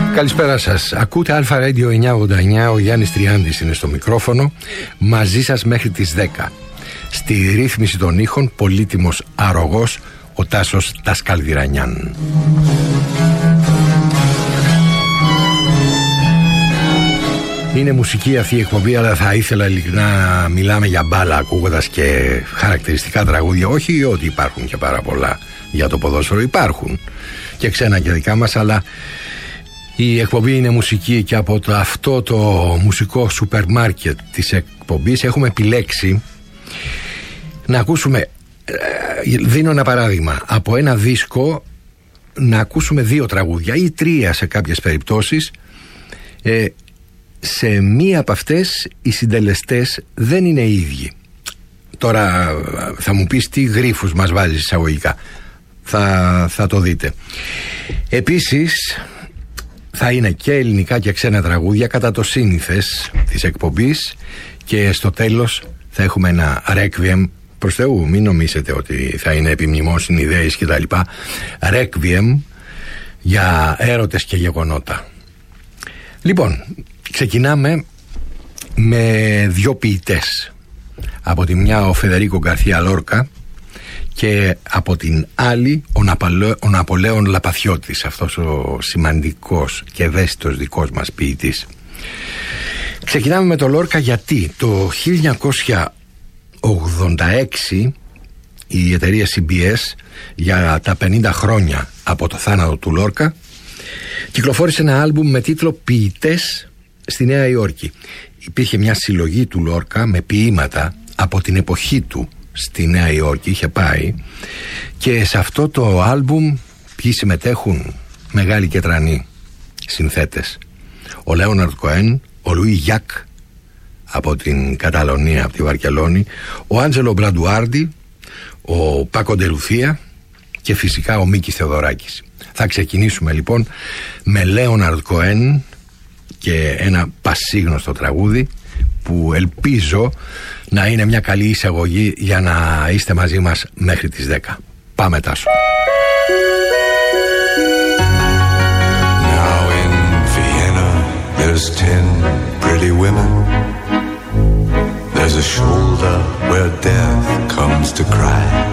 Καλησπέρα σας. Ακούτε Αλφα Radio 989. Ο Γιάννης Τριάντης είναι στο μικρόφωνο. Μαζί σας μέχρι τις 10. Στη ρύθμιση των ήχων, πολύτιμος αρρωγός, ο Τάσος Τασκαλδιρανιάν. Είναι μουσική αυτή η εκπομπή, αλλά θα ήθελα ειλικρινά να μιλάμε για μπάλα, ακούγοντας και χαρακτηριστικά τραγούδια. Όχι ότι υπάρχουν και πάρα πολλά για το ποδόσφαιρο, υπάρχουν και ξένα και δικά μας, αλλά η εκπομπή είναι μουσική και από αυτό το μουσικό σούπερ μάρκετ της εκπομπής έχουμε επιλέξει να ακούσουμε, δίνω ένα παράδειγμα, από ένα δίσκο να ακούσουμε 2 τραγούδια ή 3 σε κάποιες περιπτώσεις. Σε μία από αυτές οι συντελεστές δεν είναι οι ίδιοι. Τώρα θα μου πεις τι γρίφους μας βάζεις εισαγωγικά. Θα το δείτε. Επίσης θα είναι και ελληνικά και ξένα τραγούδια κατά το σύνηθες της εκπομπής, και στο τέλος θα έχουμε ένα Requiem. Προς Θεού, μην νομίζετε ότι θα είναι επιμνημόσυνοι ιδέες και τα λοιπά. Requiem για έρωτες και γεγονότα. Λοιπόν, ξεκινάμε με 2 ποιητές. Από τη μια ο Φεδερίκο Γκαρθία Λόρκα και από την άλλη ο Ναπολέον Λαπαθιώτης, αυτός ο σημαντικός και ευαίσθητος δικός μας ποιητής. Ξεκινάμε με τον Λόρκα γιατί το 1986 η εταιρεία CBS, για τα 50 χρόνια από το θάνατο του Λόρκα, κυκλοφόρησε ένα άλμπουμ με τίτλο «Ποιητές στη Νέα Υόρκη». Υπήρχε μια συλλογή του Λόρκα με ποίηματα από την εποχή του στη Νέα Υόρκη, είχε πάει, και σε αυτό το άλμπουμ ποιοι συμμετέχουν? Μεγάλοι και τρανοί συνθέτες. Ο Λέοναρντ Κοέν, ο Λουί Γιάκ από την Καταλωνία, από τη Βαρκελόνη, ο Άντζελο Μπραντουάρντι, ο Πάκο Ντελουθία και φυσικά ο Μίκης Θεοδωράκης. Θα ξεκινήσουμε λοιπόν με Λέοναρντ Κοέν και ένα πασίγνωστο τραγούδι που ελπίζω να είναι μια καλή εισαγωγή για να είστε μαζί μας μέχρι τις 10. Πάμε, Τάσο. Now in Vienna there's 10 pretty women. There's a shoulder where death comes to cry.